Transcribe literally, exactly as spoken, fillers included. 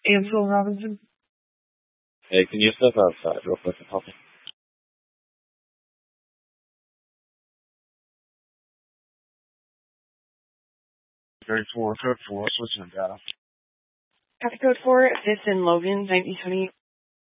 Ansel Robinson. Hey, can you step outside real quick and help me? Code four, code four, switching data. Copy code four, this in Logan, nineteen twenty.